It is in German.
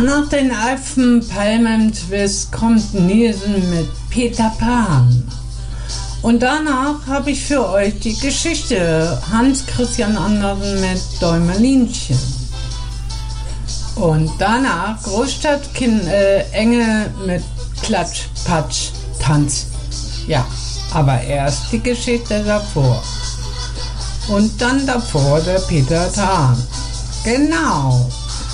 Nach den Elfenpalmen-Twist kommt Nielsen mit Peter Pan. Und danach habe ich für euch die Geschichte Hans Christian Andersen mit Däumelinchen. Und danach Großstadtengel mit Klatsch, Patsch, Tanz. Ja, aber erst die Geschichte davor. Und dann davor der Peter Pan. Genau.